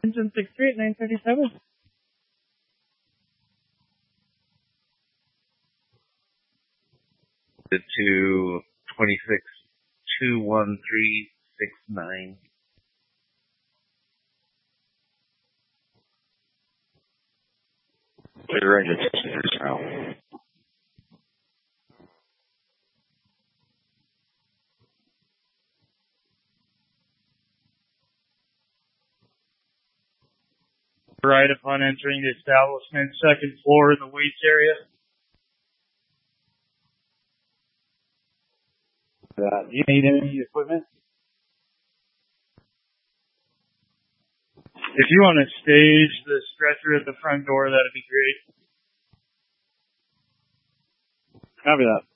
Engine 638, 937. To 2621369. Clear range of now. Right upon entering the establishment, second floor in the weights area. Do you need any equipment? If you want to stage the stretcher at the front door, that'd be great. Copy that.